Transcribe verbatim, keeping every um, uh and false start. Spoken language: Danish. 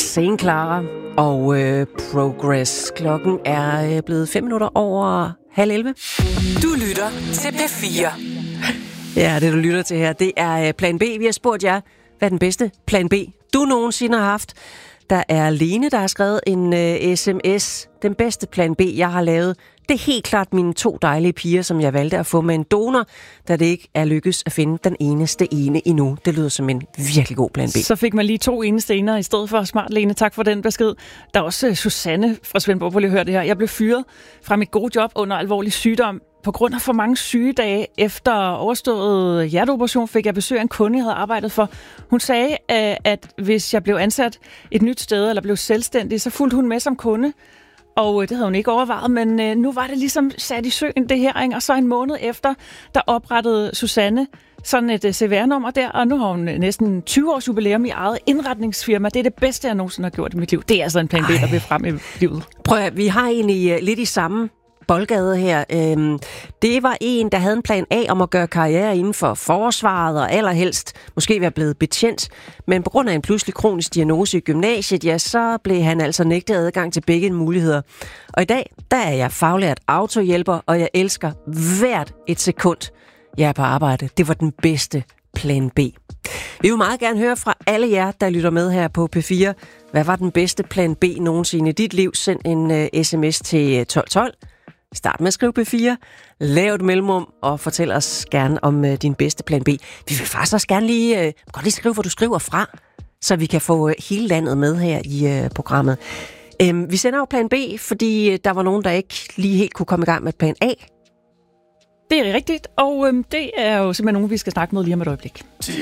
Saint Clara og øh, Progress. Klokken er øh, blevet fem minutter over halv elleve. Du lytter til P fire. Ja, det du lytter til her, det er Plan B. Vi har spurgt jer, hvad er den bedste Plan B, du nogensinde har haft? Der er Lene, der har skrevet en øh, sms. Den bedste Plan B, jeg har lavet, det er helt klart mine to dejlige piger, som jeg valgte at få med en donor, da det ikke er lykkes at finde den eneste ene endnu. Det lyder som en virkelig god Plan B. Så fik man lige to eneste ener i stedet for. Smart, Lene. Tak for den besked. Der er også Susanne fra Svendborg, på lige høre det her. Jeg blev fyret fra mit gode job under alvorlig sygdom. På grund af for mange sygedage efter overstået hjerteoperation fik jeg besøg af en kunde, jeg havde arbejdet for. Hun sagde, at hvis jeg blev ansat et nyt sted eller blev selvstændig, så fulgte hun med som kunde. Og det havde hun ikke overvejet, men nu var det ligesom sat i søen, det her. Og så en måned efter, der oprettede Susanne sådan et C V R-nummer der, og nu har hun næsten tyve års jubilæum i eget indretningsfirma. Det er det bedste, jeg nogensinde har gjort i mit liv. Det er altså en Plan B, der bliver frem i livet. Prøv at, vi har egentlig lidt i samme boldgade her. Øhm, det var en, der havde en plan A om at gøre karriere inden for forsvaret og allerhelst måske være blevet betjent. Men på grund af en pludselig kronisk diagnose i gymnasiet, ja, så blev han altså nægtet adgang til begge muligheder. Og i dag, der er jeg faglært autohjælper, og jeg elsker hvert et sekund, jeg er på arbejde. Det var den bedste Plan B. Vi vil meget gerne høre fra alle jer, der lytter med her på P fire. Hvad var den bedste Plan B nogensinde i dit liv? Send en uh, sms til tolv tolv. Start med at skrive P fire, lav et mellemrum og fortæl os gerne om uh, din bedste Plan B. Vi vil faktisk også gerne lige, uh, godt lige skrive, hvor du skriver fra, så vi kan få uh, hele landet med her i uh, programmet. Um, vi sender jo Plan B, fordi uh, der var nogen, der ikke lige helt kunne komme i gang med Plan A. Det er rigtigt, og øhm, det er jo simpelthen nogen, vi skal snakke med lige om et øjeblik.